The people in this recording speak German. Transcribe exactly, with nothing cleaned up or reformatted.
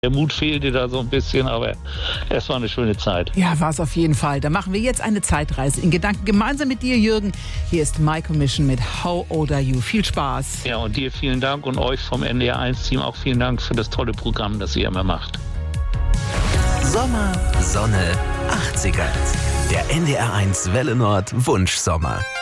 Der Mut fehlte da so ein bisschen, aber es war eine schöne Zeit. Ja, war es auf jeden Fall. Da machen wir jetzt eine Zeitreise in Gedanken gemeinsam mit dir, Jürgen. Hier ist My Commission mit How Old Are You? Viel Spaß. Ja, und dir vielen Dank und euch vom N D R eins Team auch vielen Dank für das tolle Programm, das ihr immer macht. Sommer, Sonne, achtziger. Der N D R eins Welle Nord Wunschsommer.